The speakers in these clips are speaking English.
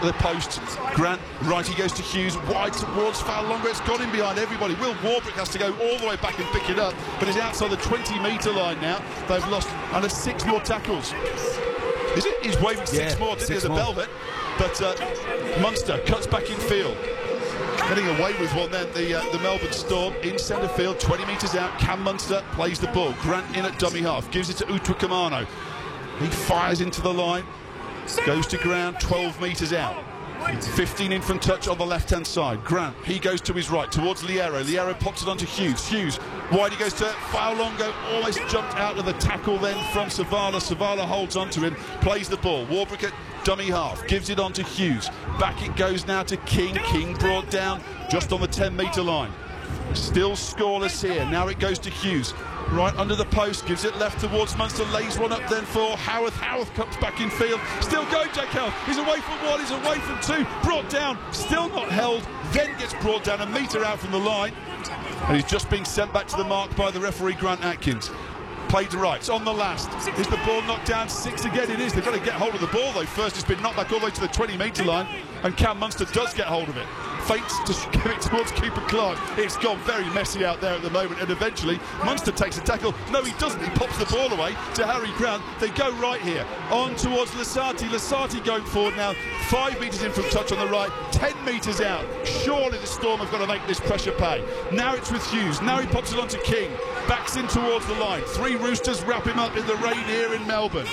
the post. Grant, right, he goes to Hughes, wide towards Fowler. It's gone in behind everybody. Will Warbrick has to go all the way back and pick it up, but he's outside the 20-metre line now. They've lost under 6 more tackles. Is it? He's waving 6 more, didn't he, the Velvet? But Munster cuts back in field. Getting away with one then, the Melbourne Storm in centre field, 20 metres out. Cam Munster plays the ball. Grant in at dummy half, gives it to Utukamano. He fires into the line, goes to ground, 12 metres out. 15 in from touch on the left-hand side. Grant, he goes to his right, towards Liero. Liero pops it onto Hughes. Hughes, wide he goes to Faulongo, almost jumped out of the tackle then from Savala. Savala holds onto him, plays the ball. Warbrick at dummy half, gives it on to Hughes. Back it goes now to King. King brought down just on the 10-metre line. Still scoreless here. Now it goes to Hughes. Right under the post, gives it left towards Munster, lays one up then for Howarth. Howarth comes back in field, still going Jack Howarth. He's away from 1, he's away from 2, brought down, still not held, then gets brought down a metre out from the line. And he's just being sent back to the mark by the referee, Grant Atkins. Played to right, it's on the last. Is the ball knocked down? 6 again it is. They've got to get hold of the ball though. First it's been knocked back all the way to the 20-metre line, and Cam Munster does get hold of it. Feints to give it towards keeper Clark. It's gone very messy out there at the moment, and eventually Munster takes a tackle. No, he doesn't. He pops the ball away to Harry Grant. They go right here, on towards Lasati. Lasati going forward now, 5 metres in from touch on the right, 10 metres out. Surely the Storm have got to make this pressure pay. Now it's with Hughes. Now he pops it onto King. Backs in towards the line. 3 Roosters wrap him up in the rain here in Melbourne.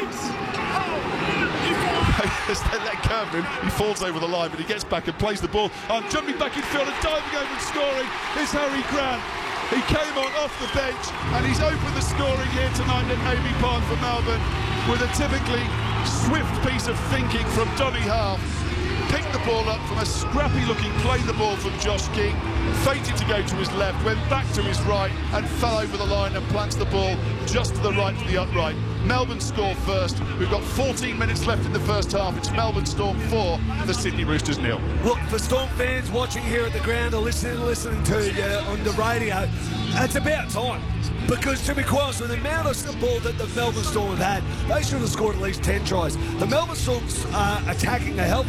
As they let go of him, he falls over the line, but he gets back and plays the ball. Jumping back in field and diving over and scoring is Harry Grant. He came on off the bench and he's opened the scoring here tonight at Amy Park for Melbourne with a typically swift piece of thinking from dummy half. Picked the ball up from a scrappy looking play the ball from Josh King, feinted to go to his left, went back to his right and fell over the line and plants the ball just to the right for the upright. Melbourne score first. We've got 14 minutes left in the first half. It's Melbourne Storm 4, the Sydney Roosters 0. Look, for Storm fans watching here at the ground or listening to you on the radio, it's about time. Because to be quite honest, with the amount of ball that the Melbourne Storm have had, they should have scored at least 10 tries. The Melbourne Storms are attacking a hell of